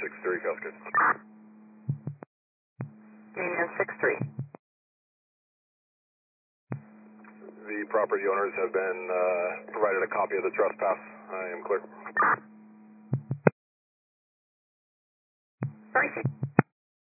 63, Cascade. Union 63. The property owners have been provided a copy of the trespass. I am clear.